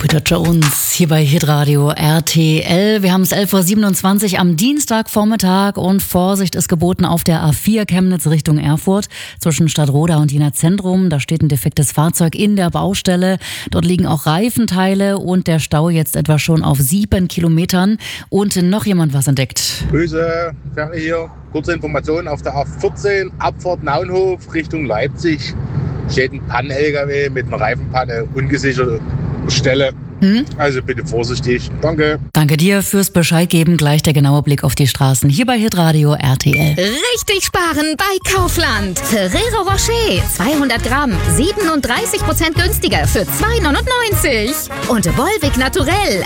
Jupiter Jones hier bei Hitradio RTL. Wir haben es 11.27 Uhr am Dienstagvormittag und Vorsicht ist geboten auf der A4 Chemnitz Richtung Erfurt zwischen Stadtroda und Jena Zentrum. Da steht ein defektes Fahrzeug in der Baustelle. Dort liegen auch Reifenteile und der Stau jetzt etwa schon auf 7 Kilometern. Und noch jemand was entdeckt. Grüße, Ferry hier. Kurze Information auf der A14, Abfahrt Naunhof Richtung Leipzig. Steht ein Pannen-LKW mit einer Reifenpanne, ungesicherte Stelle. Also bitte vorsichtig. Danke. Danke dir fürs Bescheid geben. Gleich der genaue Blick auf die Straßen hier bei Hitradio RTL. Richtig sparen bei Kaufland. Ferrero Rocher 200 Gramm 37% günstiger für 2,99 €. Und Volvic Naturell